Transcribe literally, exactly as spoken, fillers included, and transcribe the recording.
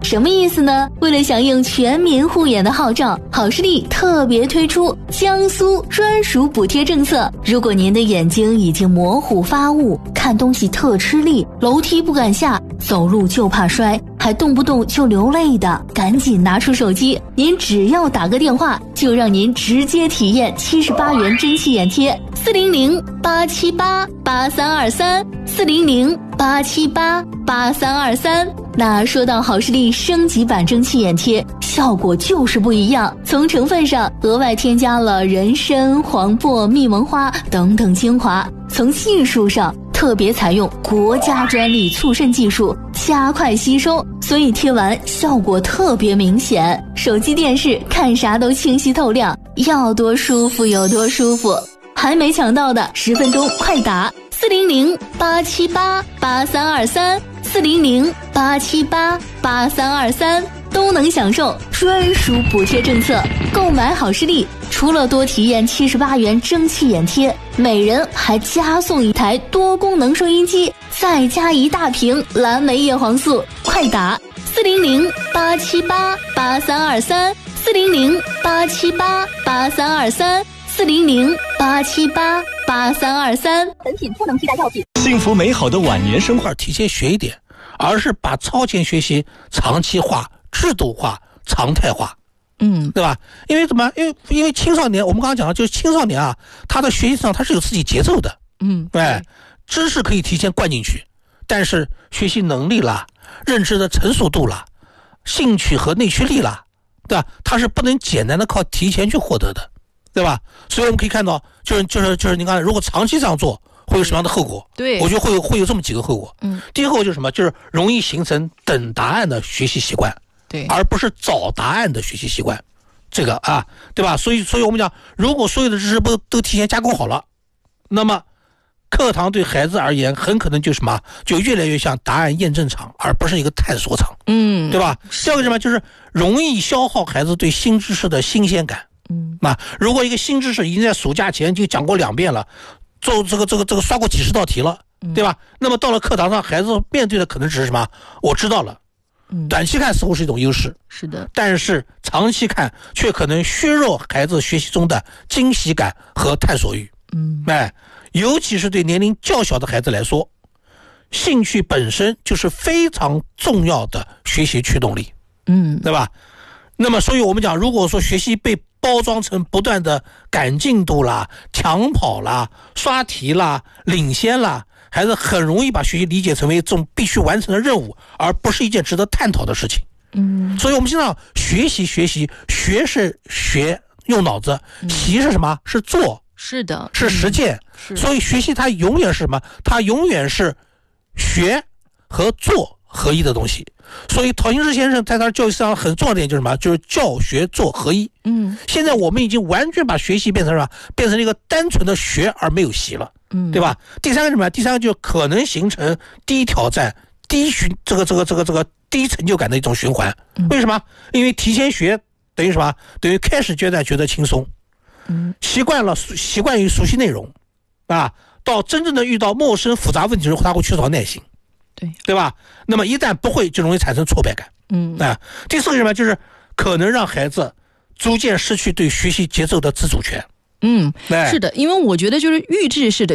什么意思呢？为了响应全民护眼的号召，好视力特别推出江苏专属补贴政策。如果您的眼睛已经模糊发雾，看东西特吃力，楼梯不敢下，走路就怕摔，还动不动就流泪的，赶紧拿出手机，您只要打个电话，就让您直接体验七十八元蒸汽眼贴，四零零八七八八三二三，四零零八七八八三二三。那说到好视力升级版蒸汽眼贴，效果就是不一样。从成分上额外添加了人参、黄柏、蜜蒙花等等精华，从技术上特别采用国家专利促渗技术，加快吸收，所以贴完效果特别明显。手机电视看啥都清晰透亮，要多舒服有多舒服。还没抢到的，十分钟快打四零零八七八八三二三，四零零八七八八三二三，都能享受专属补贴政策。购买好视力，除了多体验七十八元蒸汽眼贴，每人还加送一台多功能收音机，再加一大瓶蓝莓叶黄素。快打四零零八七八八三二三，四零零八七八八三二三，四零零八七八八三二三。 本品不能替代药品。 幸福美好的晚年生活提前学一点，而是把超前学习长期化、制度化、常态化。 嗯， 对吧？因为怎么？因为因为青少年，我们刚刚讲了，就是青少年啊，他的学习上他是有自己节奏的。 嗯， 对，知识可以提前灌进去，但是学习能力啦、认知的成熟度啦、兴趣和内驱力啦，对吧？它是不能简单的靠提前去获得的，对吧？所以我们可以看到，就是就是就是你看，如果长期这样做，会有什么样的后果？ 对， 我觉得会有会有这么几个后果。 嗯， 第一个后果就是什么？就是容易形成等答案的学习习惯。 对， 而不是找答案的学习习惯，这个啊，对吧？所以，所以我们讲，如果所有的知识不都提前加工好了，那么课堂对孩子而言，很可能就什么，就越来越像答案验证场，而不是一个探索场， 嗯， 对吧？第二个什么，就是容易消耗孩子对新知识的新鲜感。 嗯， 那如果一个新知识已经在暑假前就讲过两遍了，做这个这个这个刷过几十道题了，对吧？那么到了课堂上，孩子面对的可能只是什么？我知道了。短期看似乎是一种优势， 是的， 但是长期看却可能削弱孩子学习中的惊喜感和探索欲。 嗯， 哎，尤其是对年龄较小的孩子来说，兴趣本身就是非常重要的学习驱动力。 嗯， 对吧？那么，所以我们讲，如果说学习被包装成不断的赶进度啦、抢跑啦、刷题啦、领先啦，孩子很容易把学习理解成为这种必须完成的任务，而不是一件值得探讨的事情。 嗯， 所以我们经常学习学习，学是学用脑子，习是什么？是做， 是的， 是实践。 嗯、 所以学习它永远是什么？它永远是学和做合一的东西。所以陶行知先生在他的教育思想很重要的点就是什么？就是教学做合一。 嗯， 现在我们已经完全把学习变成什么？变成一个单纯的学而没有习了。 嗯， 对吧？第三个是什么？第三个就可能形成低挑战、低循这个这个这个这个低成就感的一种循环。为什么？因为提前学等于什么？等于开始阶段觉得轻松， 嗯， 习惯了习惯于熟悉内容，啊，到真正的遇到陌生复杂问题的时候，他会缺少耐心。 对， 对吧？那么一旦不会，就容易产生挫败感。 嗯， 啊，第四个是什么？就是可能让孩子逐渐失去对学习节奏的自主权。 嗯，是的，因为我觉得就是预制式的